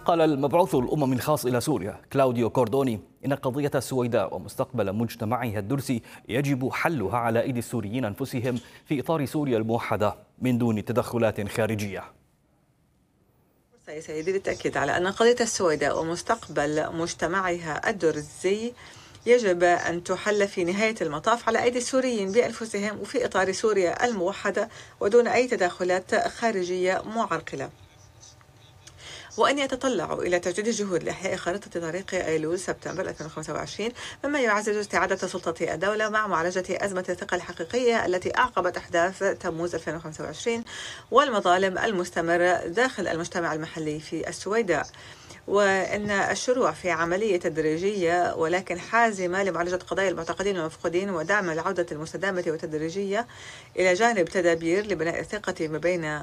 قال المبعوث الأمم الخاص إلى سوريا كلاوديو كوردوني إن قضية السويداء ومستقبل مجتمعها الدرزي يجب حلها على أيدي السوريين أنفسهم في إطار سوريا الموحدة من دون تدخلات خارجية. يا سيدي للتأكيد على أن قضية السويداء ومستقبل مجتمعها الدرزي يجب أن تحل في نهاية المطاف على أيدي السوريين بأنفسهم وفي إطار سوريا الموحدة ودون أي تدخلات خارجية معرقلة، وأن يتطلعوا إلى تجديد الجهود لإحياء خارطة طريق أيلول سبتمبر 2025 مما يعزز استعادة سلطة الدولة مع معالجة أزمة الثقة الحقيقية التي أعقبت أحداث تموز 2025 والمظالم المستمرة داخل المجتمع المحلي في السويداء، وأن الشروع في عملية تدريجية ولكن حازمة لمعالجة قضايا المعتقلين والمفقودين ودعم العودة المستدامة والتدريجية إلى جانب تدابير لبناء الثقة ما بين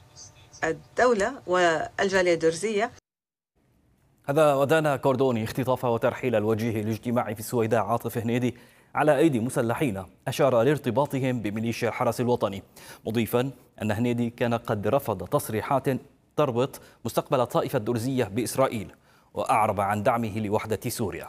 الدولة والجالية الدرزية. هذا ودان كوردوني اختطاف وترحيل الوجيه الاجتماعي في السويداء عاطف هنيدي على أيدي مسلحين أشار لارتباطهم بميليشيا الحرس الوطني، مضيفا أن هنيدي كان قد رفض تصريحات تربط مستقبل الطائفة الدرزية بإسرائيل وأعرب عن دعمه لوحدة سوريا.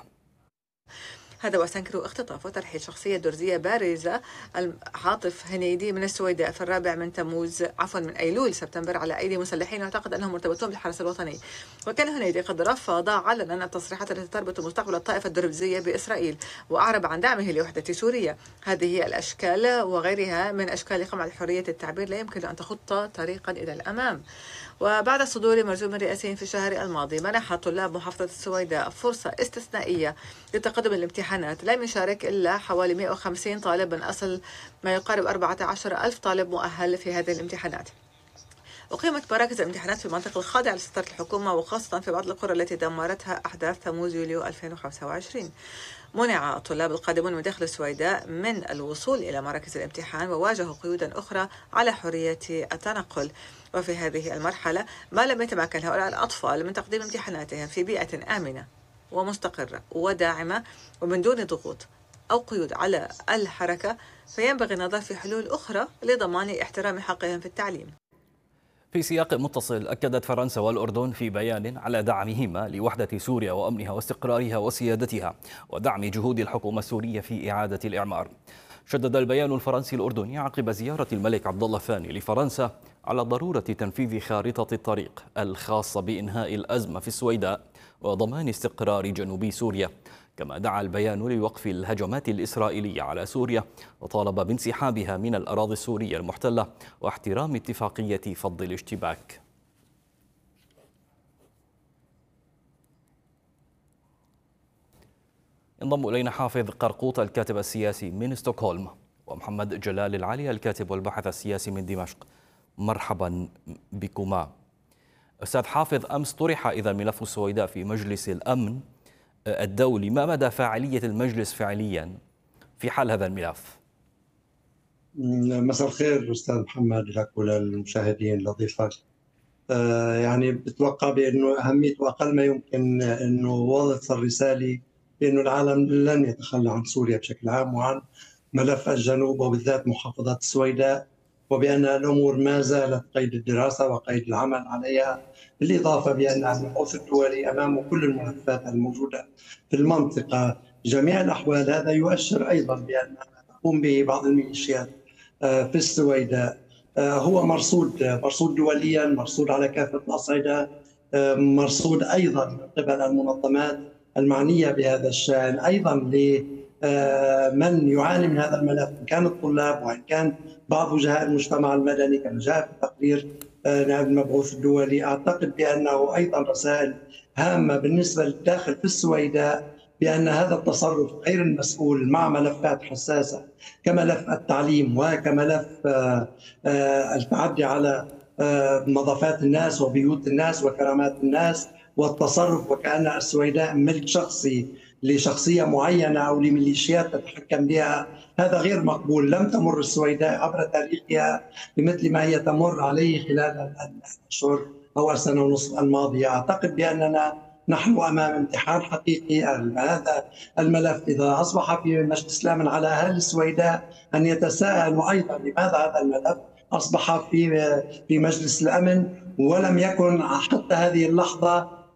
هذا وسنكر اختطاف وترحيل شخصية درزية بارزة عاطف هنيدي من السويداء في من أيلول سبتمبر على أيدي مسلحين يعتقد أنهم مرتبطون بالحرس الوطني، وكان هنيدي قد رفض علنا التصريحات التي تربط مستقبل الطائفة الدرزية بإسرائيل وأعرب عن دعمه لوحدة سوريا. هذه الأشكال وغيرها من أشكال قمع حرية التعبير لا يمكن أن تخط طريقا إلى الأمام. وبعد صدور مرسوم رئاسي في الشهر الماضي منح طلاب محافظة السويداء فرصة استثنائية لتقدم الامتحانات، لم يشارك إلا حوالي 150 طالب من أصل ما يقارب 14,000 طالب مؤهل في هذه الامتحانات. أقيمت مراكز الامتحانات في المناطق الخاضعة لسيطرة الحكومة وخاصة في بعض القرى التي دمرتها أحداث تموز يوليو 2025. منع الطلاب القادمون من داخل السويداء من الوصول إلى مراكز الامتحان وواجهوا قيودا أخرى على حرية التنقل. وفي هذه المرحلة ما لم يتمكن هؤلاء الأطفال من تقديم امتحاناتهم في بيئة آمنة ومستقرة وداعمة ومن دون ضغوط أو قيود على الحركة، فينبغي النظر في حلول أخرى لضمان احترام حقهم في التعليم. في سياق متصل أكدت فرنسا والأردن في بيان على دعمهما لوحدة سوريا وأمنها واستقرارها وسيادتها ودعم جهود الحكومة السورية في إعادة الإعمار. شدد البيان الفرنسي الأردني عقب زيارة الملك عبد الله الثاني لفرنسا على ضرورة تنفيذ خارطة الطريق الخاصة بإنهاء الأزمة في السويداء وضمان استقرار جنوب سوريا. كما دعا البيان لوقف الهجمات الإسرائيلية على سوريا وطالب بانسحابها من الأراضي السورية المحتلة واحترام اتفاقية فض الاشتباك. انضم إلينا حافظ قرقوط الكاتب السياسي من ستوكهولم ومحمد جلال العلي الكاتب والباحث السياسي من دمشق. مرحبا بكما. أستاذ حافظ، أمس طرح إذا ملف السويداء في مجلس الأمن الدولي، ما مدى فاعلية المجلس فعليا في حال هذا الملف؟ مساء الخير أستاذ محمد لك وللمشاهدين لضيفك. يعني بتوقع بأنه أهمية وأقل ما يمكن أنه وضع الرسالة بأنه العالم لن يتخلى عن سوريا بشكل عام وعن ملف الجنوب وبالذات محافظة السويداء، وبأن الأمور ما زالت قيد الدراسة وقيد العمل عليها، بالإضافة بأن البحوث الدولي أمام كل الملفات الموجودة في المنطقة. جميع الأحوال هذا يؤشر أيضا بأن ما تقوم به بعض الميليشيات في السويداء هو مرصود دوليا، مرصود على كافة الأصعدة، مرصود أيضا من قبل المنظمات المعنية بهذا الشأن، أيضا لمن يعاني من هذا الملف إن كان الطلاب وإن كان بعض وجهاء المجتمع المدني كما جاء في تقرير نائب المبعوث الدولي. أعتقد بأنه أيضا رسائل هامة بالنسبة للداخل في السويداء بأن هذا التصرف غير المسؤول مع ملفات حساسة كملف التعليم وكملف التعدي على نظافات الناس وبيوت الناس وكرامات الناس والتصرف وكأن السويداء ملك شخصي لشخصية معينة أو لميليشيات تتحكم بها. هذا غير مقبول. لم تمر السويداء عبر تاريخها بمثل ما هي تمر عليه خلال الأشهر أو السنة ونصف الماضية. أعتقد بأننا نحن أمام امتحان حقيقي. هذا الملف إذا أصبح في مجلس الأمن على أهل السويداء أن يتساءلوا أيضا لماذا هذا الملف أصبح في مجلس الأمن ولم يكن حتى هذه اللحظة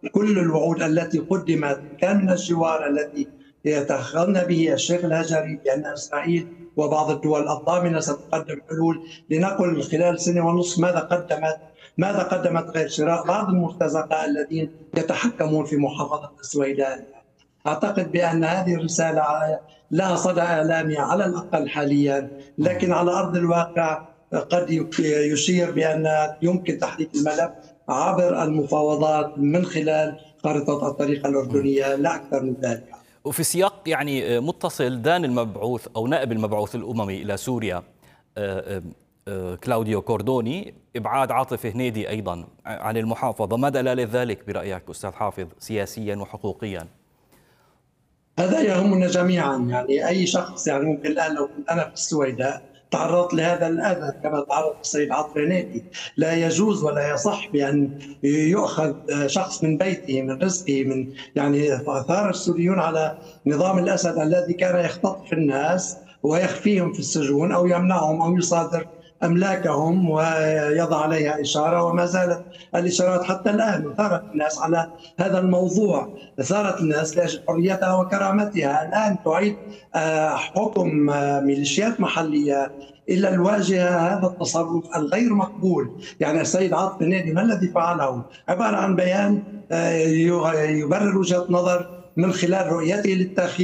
كل الوعود التي قدمت كان من الجوار الذي يتخلى به الشيخ الهجري بأن إسرائيل وبعض الدول الضامنة ستقدم حلول، لنقل خلال سنة ونصف ماذا قدمت غير شراء بعض المرتزقة الذين يتحكمون في محافظة السويداء. أعتقد بأن هذه الرسالة لها صدى إعلامي على الأقل حاليا، لكن على أرض الواقع قد يشير بأن يمكن تحديد الملف عبر المفاوضات من خلال خارطة الطريق الأردنية، لا أكثر من ذلك. وفي سياق يعني متصل، دان المبعوث أو نائب المبعوث الأممي إلى سوريا كلاوديو كوردوني إبعاد عاطف هنيدي أيضا عن المحافظة. ما دلالة ذلك برأيك أستاذ حافظ سياسيا وحقوقيا؟ هذا يهمنا جميعا، يعني أي شخص، يعني ممكن الآن لو كنت أنا في السويداء تعرضت لهذا الأذى كما تعرض السيد عاطف هنيدي، لا يجوز ولا يصح بأن يؤخذ شخص من بيته، من رزقه، من يعني ثار السوريون على نظام الأسد الذي كان يختطف الناس ويخفيهم في السجون أو يمنعهم أو يصادر أملاكهم ويضع عليها إشارة، وما زالت الإشارات حتى الآن. ثارت الناس على هذا الموضوع، ثارت الناس لأجل حريتها وكرامتها. الآن تعيد حكم ميليشيات محلية إلى الواجهة، هذا التصرف الغير مقبول. يعني السيد عاطف هنيدي ما الذي فعله؟ عبارة عن بيان يبرر وجهة نظر من خلال رؤيته للتاريخ.